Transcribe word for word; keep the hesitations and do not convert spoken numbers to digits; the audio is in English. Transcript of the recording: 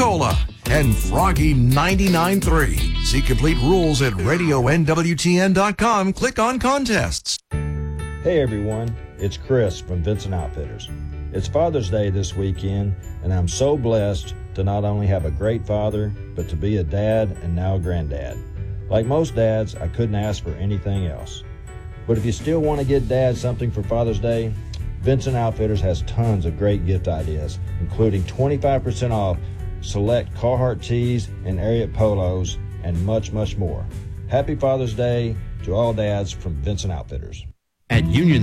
Coca-Cola, and Froggy ninety-nine point three. See complete rules at radio N W T N dot com. Click on contests. Hey everyone, it's Chris from Vincent Outfitters. It's Father's Day this weekend, and I'm so blessed to not only have a great father, but to be a dad and now a granddad. Like most dads, I couldn't ask for anything else. But if you still want to get Dad something for Father's Day, Vincent Outfitters has tons of great gift ideas, including twenty-five percent off select Carhartt tees and Ariat polos, and much, much more. Happy Father's Day to all dads from Vincent Outfitters. At Union